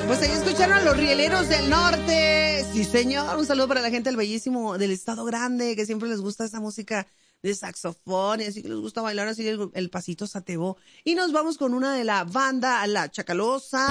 Pues ahí escucharon a los Rieleros del Norte. Sí, señor. Un saludo para la gente del bellísimo, del Estado Grande, que siempre les gusta esa música de saxofón y así que les gusta bailar así el pasito satebo. Y nos vamos con una de la banda La Chacalosa.